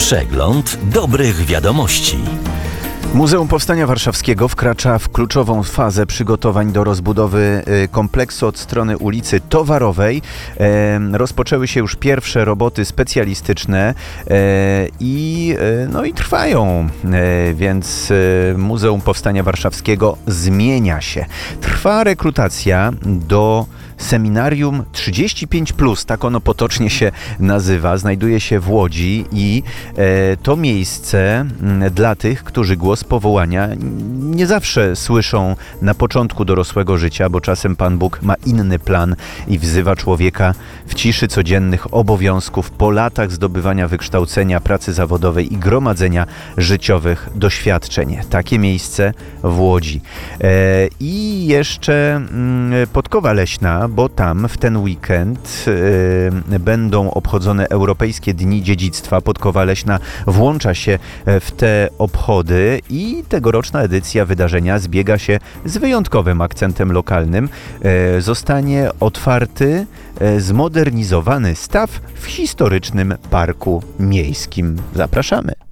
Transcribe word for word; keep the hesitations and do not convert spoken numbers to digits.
Przegląd dobrych wiadomości. Muzeum Powstania Warszawskiego wkracza w kluczową fazę przygotowań do rozbudowy kompleksu od strony ulicy Towarowej. Rozpoczęły się już pierwsze roboty specjalistyczne i, no i trwają, więc Muzeum Powstania Warszawskiego zmienia się. Trwa rekrutacja do Seminarium trzydzieści pięć plus, tak ono potocznie się nazywa, znajduje się w Łodzi i e, to miejsce m, dla tych, którzy głos powołania nie zawsze słyszą na początku dorosłego życia, bo czasem Pan Bóg ma inny plan i wzywa człowieka w ciszy codziennych obowiązków po latach zdobywania wykształcenia, pracy zawodowej i gromadzenia życiowych doświadczeń. Takie miejsce w Łodzi. E, I jeszcze m, Podkowa Leśna, bo tam w ten weekend y, będą obchodzone Europejskie Dni Dziedzictwa. Podkowa Leśna włącza się w te obchody i tegoroczna edycja wydarzenia zbiega się z wyjątkowym akcentem lokalnym. Y, zostanie otwarty, y, zmodernizowany staw w historycznym parku miejskim. Zapraszamy.